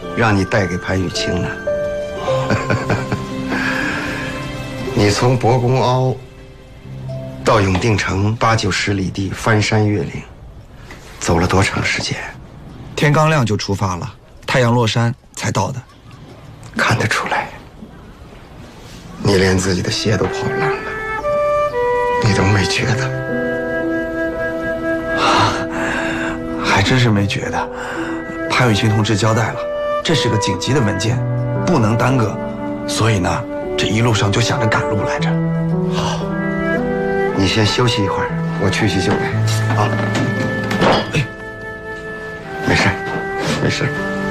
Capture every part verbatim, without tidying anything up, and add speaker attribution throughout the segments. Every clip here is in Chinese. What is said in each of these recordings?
Speaker 1: 让你带给潘雨清呢？你从博公凹到永定城八九十里地，翻山越岭，走了多长时间？
Speaker 2: 天刚亮就出发了，太阳落山才到的。
Speaker 1: 看得出来，你连自己的鞋都跑烂了，你都没觉得？
Speaker 2: 啊，还真是没觉得。潘雨清同志交代了，这是个紧急的文件，不能耽搁，所以呢，这一路上就想着赶路来着。
Speaker 1: 好，你先休息一会儿，我去去就来。啊，哎，没事，没事。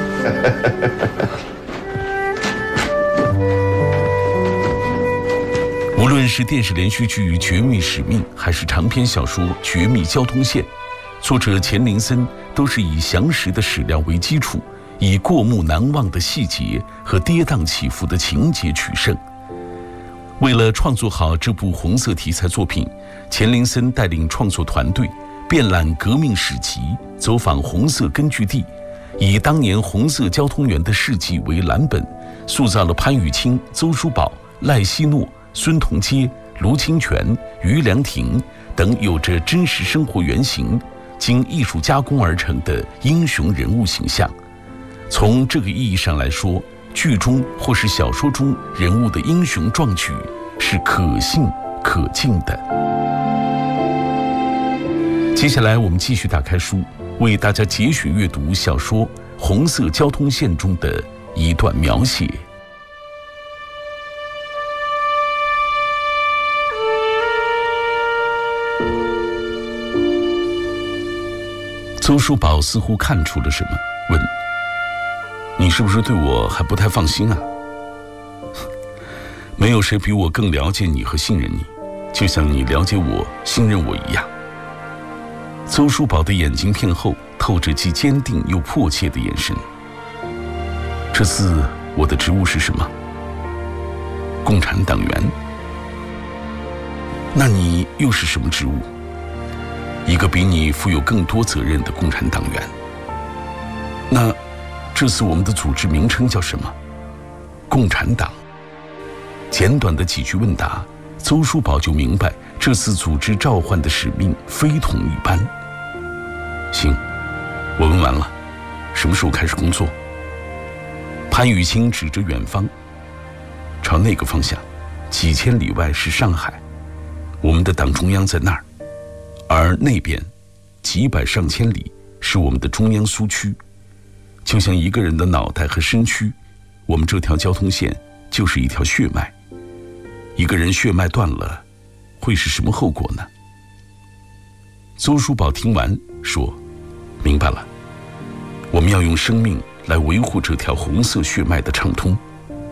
Speaker 3: 无论是电视连续剧《绝密使命》，还是长篇小说《绝密交通线》，作者钱林森都是以详实的史料为基础，以过目难忘的细节和跌宕起伏的情节取胜。为了创作好这部红色题材作品，钱林森带领创作团队遍览革命史籍，走访红色根据地，以当年红色交通员的事迹为蓝本，塑造了潘雨清、邹书宝、赖希诺、孙同阶、卢清泉、于良亭等有着真实生活原型，经艺术加工而成的英雄人物形象。从这个意义上来说，剧中或是小说中人物的英雄壮举是可信可敬的。接下来我们继续打开书，为大家节选阅读小说《红色交通线》中的一段描写。邹书宝似乎看出了什么，问：你是不是对我还不太放心啊？没有谁比我更了解你和信任你，就像你了解我、信任我一样。邹书宝的眼睛片后透着既坚定又迫切的眼神。这次我的职务是什么？共产党员。那你又是什么职务？一个比你负有更多责任的共产党员。那这次我们的组织名称叫什么？共产党。简短的几句问答，邹书宝就明白这次组织召唤的使命非同一般。行，我问完了，什么时候开始工作？潘雨清指着远方，朝那个方向，几千里外是上海，我们的党中央在那儿，而那边几百上千里是我们的中央苏区。就像一个人的脑袋和身躯，我们这条交通线就是一条血脉。一个人血脉断了，会是什么后果呢？邹书宝听完说：明白了，我们要用生命来维护这条红色血脉的畅通。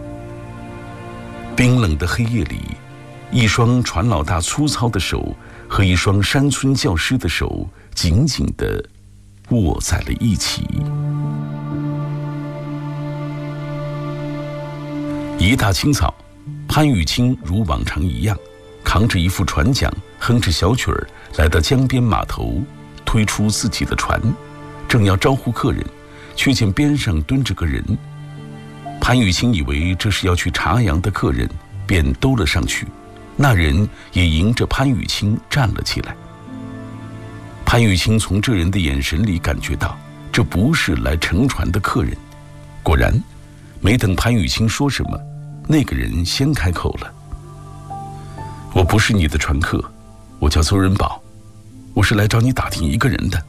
Speaker 3: 冰冷的黑夜里，一双船老大粗糙的手和一双山村教师的手紧紧地握在了一起。一大清早，潘雨清如往常一样，扛着一副船桨，哼着小曲儿，来到江边码头，推出自己的船，正要招呼客人，却见边上蹲着个人。潘雨清以为这是要去茶阳的客人，便兜了上去。那人也迎着潘雨清站了起来。潘雨清从这人的眼神里感觉到，这不是来乘船的客人。果然，没等潘雨清说什么，那个人先开口了：我不是你的船客，我叫邹仁宝，我是来找你打听一个人的。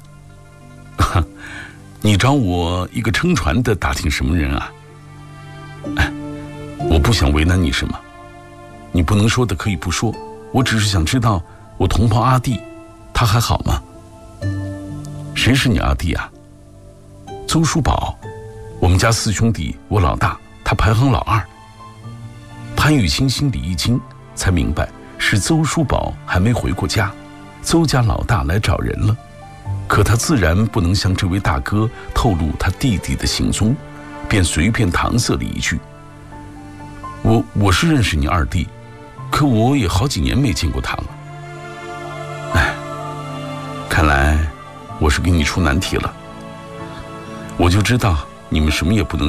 Speaker 3: 你找我一个撑船的打听什么人啊？哎，我不想为难你什么，你不能说的可以不说，我只是想知道我同胞阿弟他还好吗？谁是你阿弟啊？邹书宝，我们家四兄弟，我老大，他排行老二。潘雨清心里一惊，才明白是邹书宝还没回过家，邹家老大来找人了。可他自然不能向这位大哥透露他弟弟的行踪，便随便搪塞了一句：我我是认识你二弟，可我也好几年没见过他了。哎，看来我是给你出难题了。我就知道你们什么也不能